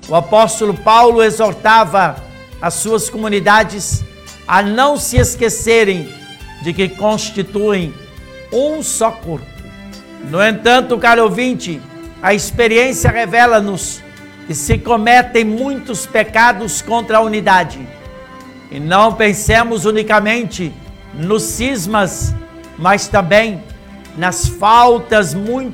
o apóstolo Paulo exortava as suas comunidades a não se esquecerem de que constituem um só corpo. No entanto, caro ouvinte, a experiência revela-nos que se cometem muitos pecados contra a unidade. E não pensemos unicamente nos cismas, mas também nas faltas muito